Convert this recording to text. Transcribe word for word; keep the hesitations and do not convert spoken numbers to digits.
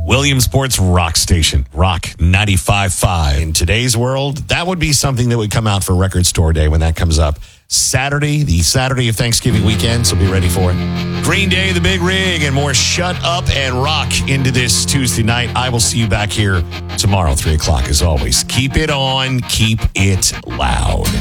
Williamsport's rock station, Rock ninety-five point five. In today's world, that would be something that would come out for Record Store Day when that comes up. Saturday, the Saturday of Thanksgiving weekend, so be ready for it. Green Day, The Big Rig, and more Shut Up and Rock into this Tuesday night. I will see you back here tomorrow, three o'clock as always. Keep it on, keep it loud.